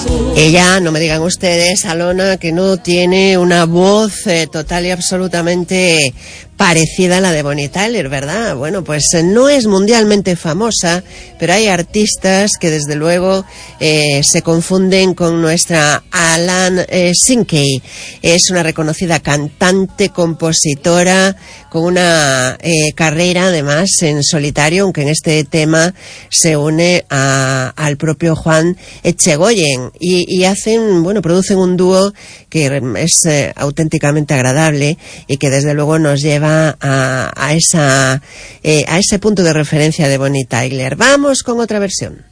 Ella, no me digan ustedes, Alona, que no tiene una voz total y absolutamente parecida a la de Bonnie Tyler, ¿verdad? Bueno, pues no es mundialmente famosa, pero hay artistas que desde luego se confunden con nuestra Alan Sinkey. Es una reconocida cantante, compositora, con una carrera además en solitario, aunque en este tema se une al propio Juan Echegoyen y hacen, bueno, producen un dúo que es auténticamente agradable y que desde luego nos lleva a ese punto de referencia de Bonnie Tyler. Vamos con otra versión.